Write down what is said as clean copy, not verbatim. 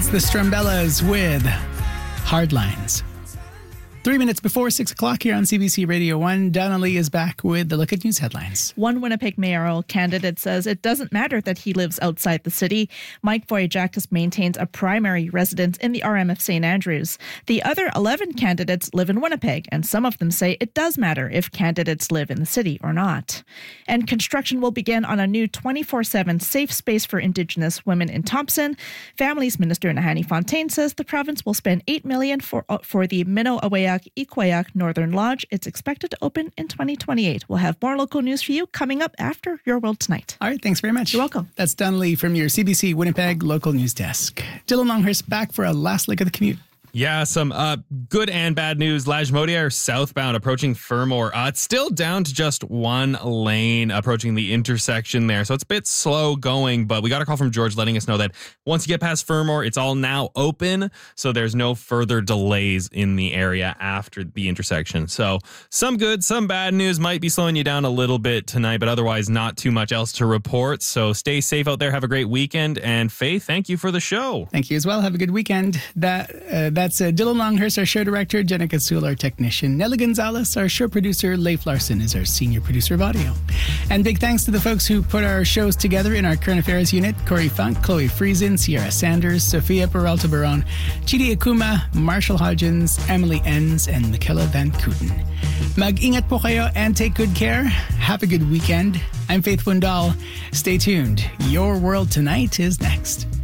That's the Strumbellas with Hard Lines. 3 minutes before 6 o'clock here on CBC Radio 1, Donnelly is back with the Look at News headlines. One Winnipeg mayoral candidate says it doesn't matter that he lives outside the city. Mike Voyagakis maintains a primary residence in the RMF St. Andrews. The other 11 candidates live in Winnipeg, and some of them say it does matter if candidates live in the city or not. And construction will begin on a new 24/7 safe space for Indigenous women in Thompson. Families Minister Nahanni Fontaine says the province will spend $8 million for the Minnow-Awayak Ikwayak Northern Lodge. It's expected to open in 2028. We'll have more local news for you coming up after Your World Tonight. All right, thanks very much. You're welcome. That's Donnelly from your CBC Winnipeg local news desk. Dylan Longhurst back for a last look at the commute. Yeah, some good and bad news. Lajmodia southbound approaching Fermor. It's still down to just one lane approaching the intersection there. So it's a bit slow going, but we got a call from George letting us know that once you get past Fermor, it's all now open. So there's no further delays in the area after the intersection. So some good, some bad news. Might be slowing you down a little bit tonight, but otherwise not too much else to report. So stay safe out there. Have a great weekend. And Faith, thank you for the show. Thank you as well. Have a good weekend. That's Dylan Longhurst, our show director, Jenica Sewell, our technician, Nelly Gonzalez, our show producer, Leif Larson is our senior producer of audio. And big thanks to the folks who put our shows together in our current affairs unit: Corey Funk, Chloe Friesen, Sierra Sanders, Sophia Peralta Baron, Chidi Akuma, Marshall Hodgins, Emily Enns, and Michaela Van Kooten. Mag-ingat po kayo and take good care. Have a good weekend. I'm Faith Wundal. Stay tuned. Your World Tonight is next.